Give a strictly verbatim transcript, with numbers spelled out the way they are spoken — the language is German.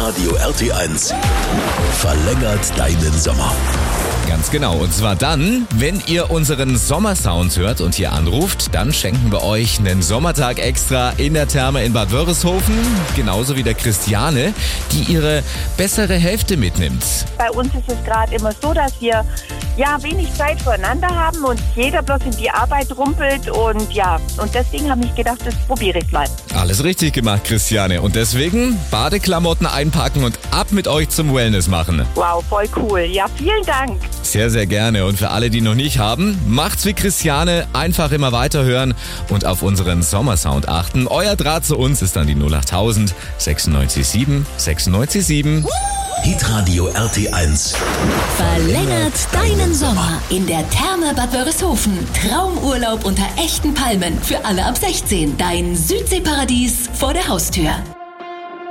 Hitradio R T eins verlängert deinen Sommer. Ganz genau. Und zwar dann, wenn ihr unseren Sommersound hört und hier anruft, dann schenken wir euch einen Sommertag extra in der Therme in Bad Wörishofen. Genauso wie der Christiane, die ihre bessere Hälfte mitnimmt. Bei uns ist es gerade immer so, dass wir ja wenig Zeit füreinander haben und jeder bloß in die Arbeit rumpelt. Und ja, und deswegen habe ich gedacht, das probiere ich mal. Alles richtig gemacht, Christiane. Und deswegen Badeklamotten einpacken und ab mit euch zum Wellness machen. Wow, voll cool. Ja, vielen Dank. Sehr, sehr gerne. Und für alle, die noch nicht haben, macht's wie Christiane, einfach immer weiterhören und auf unseren Sommersound achten. Euer Draht zu uns ist dann die null achttausend sechsundneunzig sieben sechsundneunzig sieben. Hitradio R T eins Verlängert deinen Sommer in der Therme Bad Wörishofen. Traumurlaub unter echten Palmen für alle ab sechzehn. Dein Südseeparadies vor der Haustür.